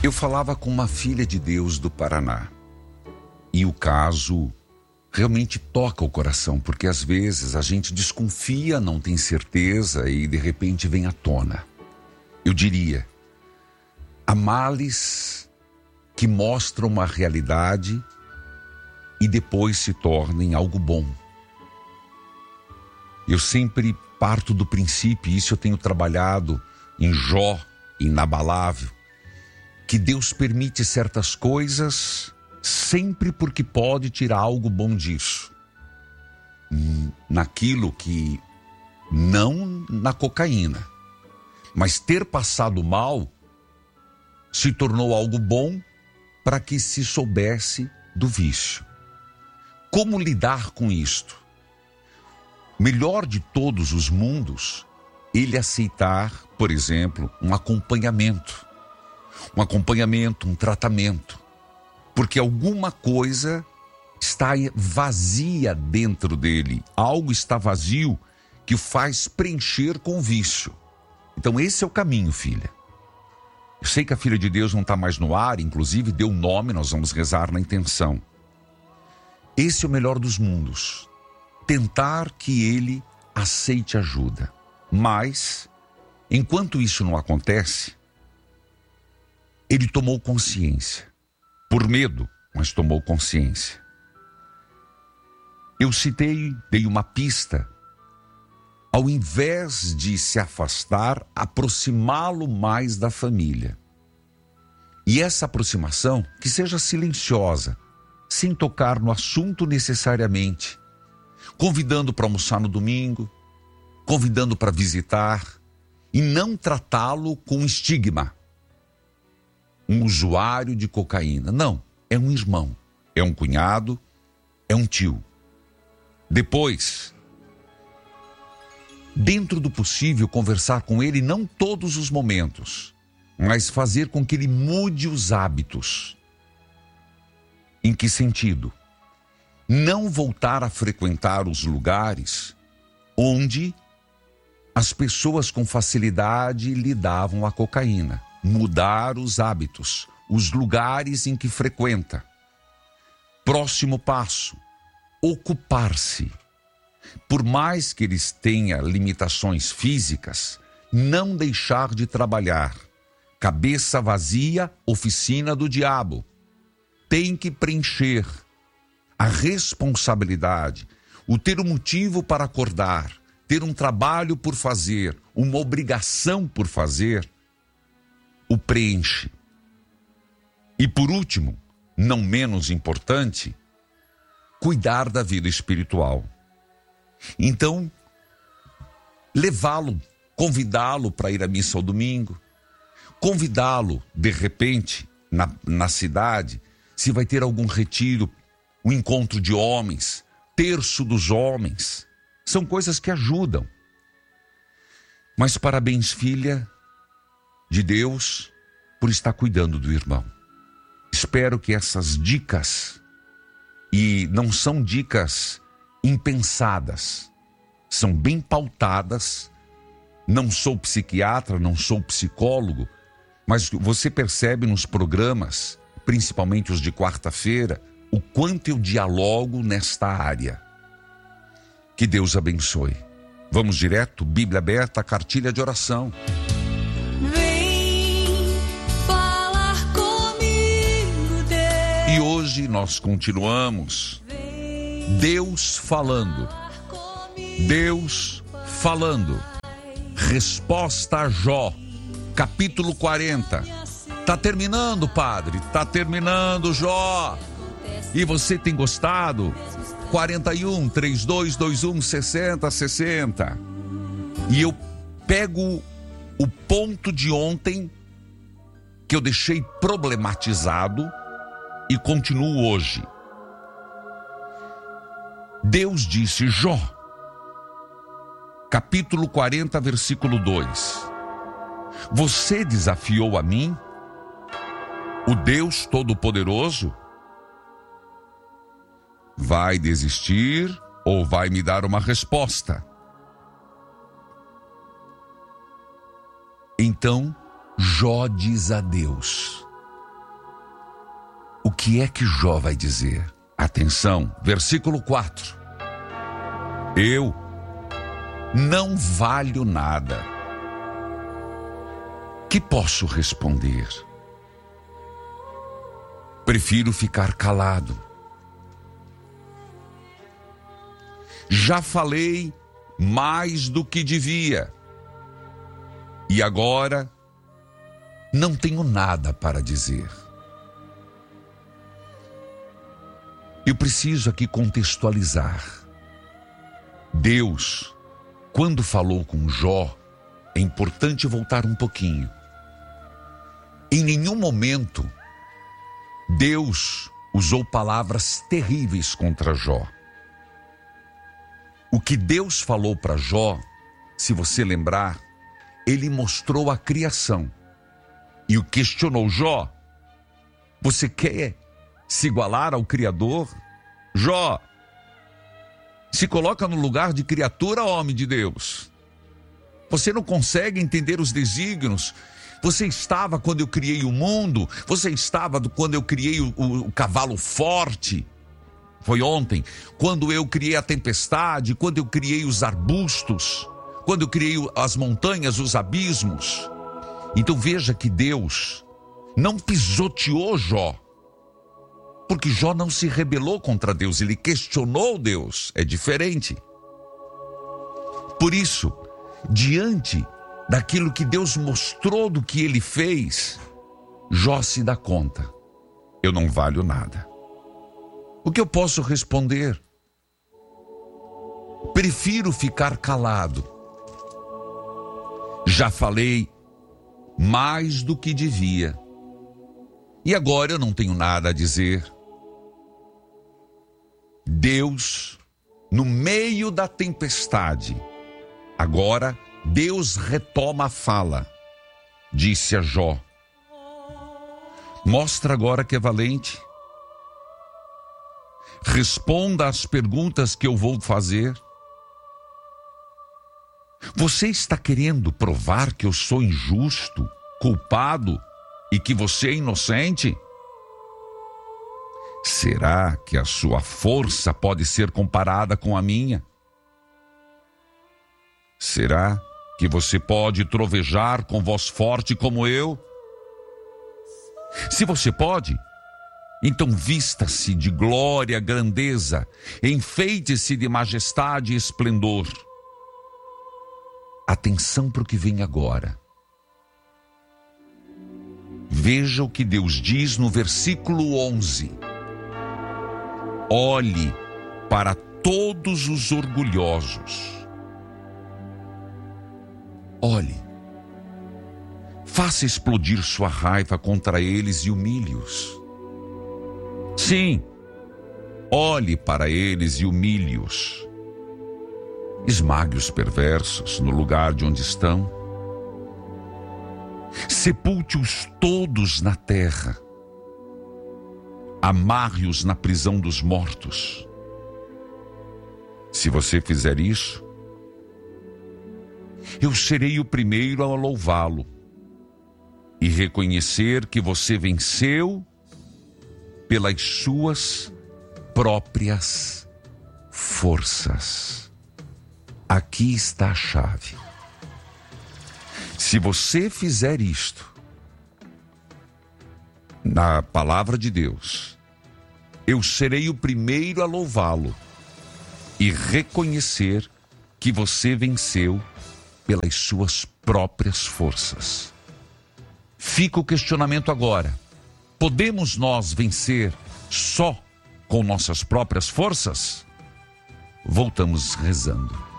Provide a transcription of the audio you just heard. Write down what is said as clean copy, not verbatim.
Eu falava com uma filha de Deus do Paraná. E o caso realmente toca o coração, porque às vezes a gente desconfia, não tem certeza e de repente vem à tona. Eu diria, há males que mostram uma realidade e depois se tornem algo bom. Eu sempre parto do princípio, e isso eu tenho trabalhado em Jó, inabalável, que Deus permite certas coisas sempre porque pode tirar algo bom disso. Naquilo que, não na cocaína, mas ter passado mal se tornou algo bom para que se soubesse do vício. Como lidar com isto? Melhor de todos os mundos, ele aceitar, por exemplo, um acompanhamento, um tratamento, porque alguma coisa está vazia dentro dele, algo está vazio que o faz preencher com o vício. Então esse é o caminho, filha. Eu sei que a filha de Deus não está mais no ar, inclusive deu nome, nós vamos rezar na intenção. Esse é o melhor dos mundos, tentar que ele aceite ajuda. Mas, enquanto isso não acontece, ele tomou consciência. Por medo, mas tomou consciência. Eu dei uma pista. Ao invés de se afastar, aproximá-lo mais da família. E essa aproximação, que seja silenciosa, sem tocar no assunto necessariamente. Convidando para almoçar no domingo, convidando para visitar, e não tratá-lo com estigma. Um usuário de cocaína. Não, é um irmão, é um cunhado, é um tio. Depois, dentro do possível, conversar com ele, não todos os momentos, mas fazer com que ele mude os hábitos. Em que sentido? Não voltar a frequentar os lugares onde as pessoas com facilidade lidavam a cocaína. Mudar os hábitos, os lugares em que frequenta. Próximo passo, ocupar-se. Por mais que eles tenham limitações físicas, não deixar de trabalhar. Cabeça vazia, oficina do diabo. Tem que preencher. A responsabilidade, o ter um motivo para acordar, ter um trabalho por fazer, uma obrigação por fazer, o preenche. E por último, não menos importante, cuidar da vida espiritual. Então, levá-lo, convidá-lo para ir à missa ao domingo, convidá-lo, de repente, na cidade, se vai ter algum retiro, um encontro de homens, terço dos homens, são coisas que ajudam. Mas parabéns, filha de Deus, por estar cuidando do irmão. Espero que essas dicas, e não são dicas impensadas, são bem pautadas. Não sou psiquiatra, não sou psicólogo, mas você percebe nos programas, principalmente os de quarta-feira, o quanto eu dialogo nesta área. Que Deus abençoe. Vamos direto, Bíblia aberta, cartilha de oração. Vem falar comigo, Deus. E hoje nós continuamos. Deus falando. Deus falando. Resposta a Jó, capítulo 40. Tá terminando, padre, tá terminando, Jó. E você tem gostado? 41 3221 6060. E eu pego o ponto de ontem que eu deixei problematizado e continuo hoje. Deus disse, Jó, capítulo 40, versículo 2. Você desafiou a mim, o Deus Todo-Poderoso? Vai desistir ou vai me dar uma resposta? Então, Jó diz a Deus, O que é que Jó vai dizer? Atenção, versículo 4. Eu não valho nada. Que posso responder? Prefiro ficar calado. Já falei mais do que devia. E agora não tenho nada para dizer. Eu preciso aqui contextualizar. Deus, quando falou com Jó, é importante voltar um pouquinho. Em nenhum momento, Deus usou palavras terríveis contra Jó. O que Deus falou para Jó, se você lembrar, ele mostrou a criação. E o questionou: Jó, você quer se igualar ao Criador? Jó, se coloca no lugar de criatura, homem de Deus. Você não consegue entender os desígnios. Você estava quando eu criei o mundo. Você estava quando eu criei o cavalo forte. Foi ontem. Quando eu criei a tempestade. Quando eu criei os arbustos. Quando eu criei as montanhas, os abismos. Então veja que Deus não pisoteou Jó. Porque Jó não se rebelou contra Deus. Ele questionou Deus. É diferente. Por isso, diante daquilo que Deus mostrou do que ele fez, Jó se dá conta: eu não valho nada. O que eu posso responder? Prefiro ficar calado. Já falei mais do que devia. E agora eu não tenho nada a dizer. Deus, no meio da tempestade, agora Deus retoma a fala. Disse a Jó: mostra agora que é valente. Responda às perguntas que eu vou fazer. Você está querendo provar que eu sou injusto, culpado e que você é inocente? Será que a sua força pode ser comparada com a minha? Será que você pode trovejar com voz forte como eu? Se você pode, então vista-se de glória, grandeza, enfeite-se de majestade e esplendor. Atenção para o que vem agora. Veja o que Deus diz no versículo 11. Olhe para todos os orgulhosos. Olhe. Faça explodir sua raiva contra eles e humilhe-os. Sim, olhe para eles e humilhe-os. Esmague os perversos no lugar de onde estão. Sepulte-os todos na terra. Amarre-os na prisão dos mortos. Se você fizer isso, eu serei o primeiro a louvá-lo e reconhecer que você venceu pelas suas próprias forças. Aqui está a chave. Se você fizer isto, na palavra de Deus, eu serei o primeiro a louvá-lo e reconhecer que você venceu pelas suas próprias forças. Fica o questionamento agora: podemos nós vencer só com nossas próprias forças? Voltamos rezando.